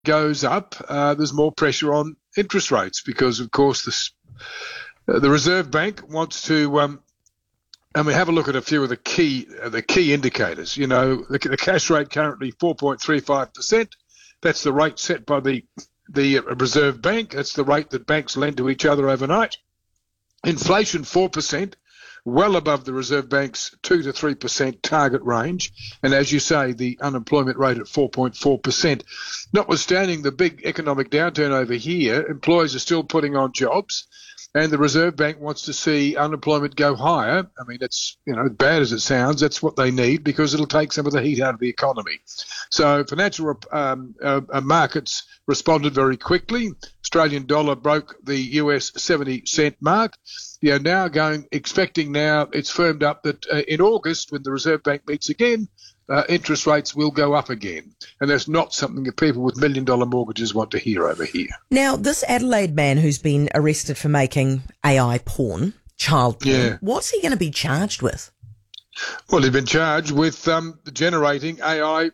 goes up, there's more pressure on interest rates because, of course, the Reserve Bank wants to. Have a look at a few of the key indicators. You know, the cash rate currently 4.35%. That's the rate set by the Reserve Bank. That's the rate that banks lend to each other overnight. Inflation 4%, well above the Reserve Bank's 2 to 3% target range. And as you say, the unemployment rate at 4.4%. Notwithstanding the big economic downturn over here, employers are still putting on jobs. And the Reserve Bank wants to see unemployment go higher. I mean, it's, bad as it sounds, that's what they need because it'll take some of the heat out of the economy. So financial markets responded very quickly. Australian dollar broke the US 70 cent mark. Now expecting it's firmed up that in August, when the Reserve Bank meets again, interest rates will go up again. And that's not something that people with million-dollar mortgages want to hear over here. Now, this Adelaide man who's been arrested for making AI porn, child porn, what's he going to be charged with? Well, he's been charged with generating AI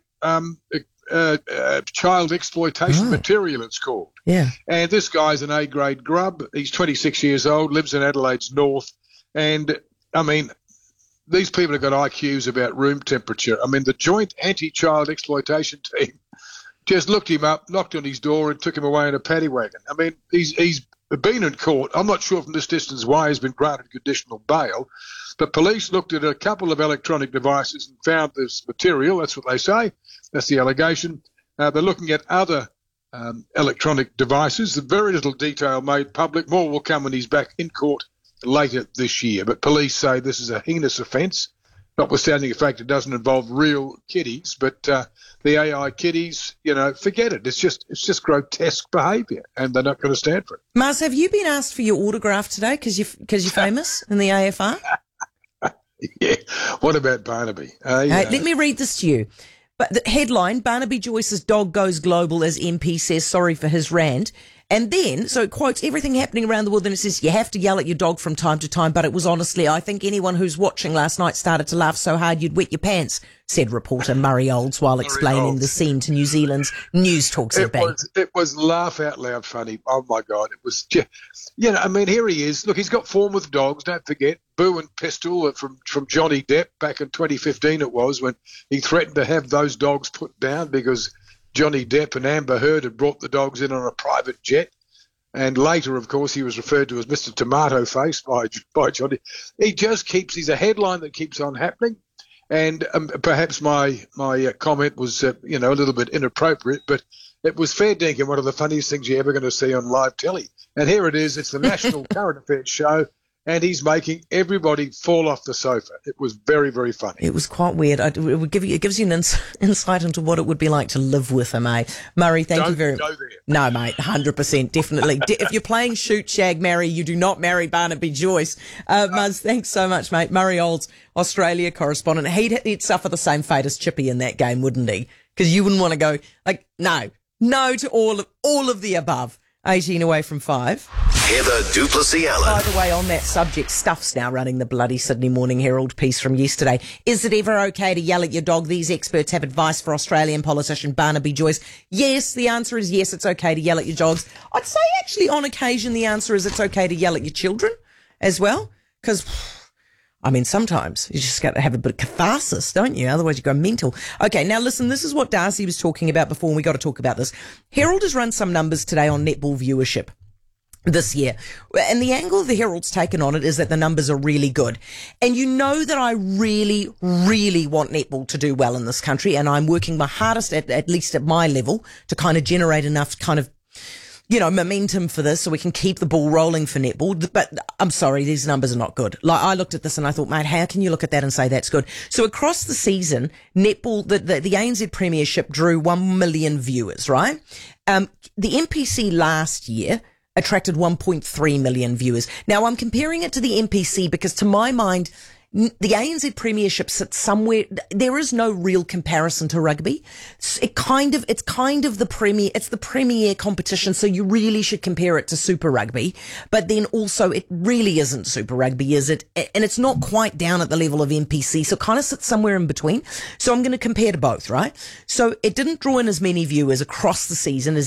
child exploitation material, it's called. Yeah. And this guy's an A-grade grub. He's 26 years old, lives in Adelaide's north. And, these people have got IQs about room temperature. The Joint Anti-Child Exploitation Team just looked him up, knocked on his door and took him away in a paddy wagon. He's been in court. I'm not sure from this distance why he's been granted conditional bail, but police looked at a couple of electronic devices and found this material. That's what they say. That's the allegation. They're looking at other electronic devices. Very little detail made public. More will come when he's back in court later this year. But police say this is a heinous offence, notwithstanding the fact it doesn't involve real kiddies. But the AI kiddies, forget it. It's just grotesque behaviour, and they're not going to stand for it. Mars, have you been asked for your autograph today because you're famous in the AFR? Yeah. What about Barnaby? Let me read this to you. But the headline, Barnaby Joyce's dog goes global as MP says sorry for his rant. And then, so it quotes everything happening around the world, and it says, you have to yell at your dog from time to time, but it was honestly, I think anyone who's watching last night started to laugh so hard you'd wet your pants, said reporter Murray Olds while explaining the scene to New Zealand's News Talk ZB. It was laugh out loud funny. Oh, my God. It was just, here he is. Look, he's got form with dogs, don't forget. Boo and Pistol from Johnny Depp back in 2015 it was, when he threatened to have those dogs put down because Johnny Depp and Amber Heard had brought the dogs in on a private jet. And later, of course, he was referred to as Mr. Tomato Face by Johnny. He's a headline that keeps on happening. And perhaps my comment was, a little bit inappropriate, but it was fair dinkum, one of the funniest things you're ever going to see on live telly. And here it is. It's the National Current Affairs show. And he's making everybody fall off the sofa. It was very, very funny. It was quite weird. It gives you an insight into what it would be like to live with him, eh? Murray, thank you very much. No, mate, 100%, definitely. If you're playing shoot, shag, marry, you do not marry Barnaby Joyce. Muzz, thanks so much, mate. Murray Olds, Australia correspondent. He'd suffer the same fate as Chippy in that game, wouldn't he? Because you wouldn't want to go, no to all of the above. 18 away from 5. Heather Duplessis-Allen. By the way, on that subject, Stuff's now running the bloody Sydney Morning Herald piece from yesterday. Is it ever okay to yell at your dog? These experts have advice for Australian politician Barnaby Joyce. Yes, the answer is yes, it's okay to yell at your dogs. I'd say actually on occasion the answer is it's okay to yell at your children as well. Because, sometimes you just got to have a bit of catharsis, don't you? Otherwise you go mental. Okay, now listen, this is what Darcy was talking about before, and we got to talk about this. Herald has run some numbers today on netball viewership this year. And the angle the Herald's taken on it is that the numbers are really good. And you know that I really, really want netball to do well in this country, and I'm working my hardest, at least at my level, to kind of generate enough kind of momentum for this so we can keep the ball rolling for netball. But I'm sorry, these numbers are not good. Like, I looked at this and I thought, mate, how can you look at that and say that's good? So across the season, netball, the ANZ Premiership drew 1 million viewers, right? The NPC last year attracted 1.3 million viewers. Now, I'm comparing it to the NPC because to my mind, The ANZ Premiership sits somewhere. There is no real comparison to rugby. It's kind of the premier competition. So you really should compare it to Super Rugby. But then also it really isn't Super Rugby, is it? And it's not quite down at the level of NPC. So it kind of sits somewhere in between. So I'm going to compare to both, right? So it didn't draw in as many viewers across the season as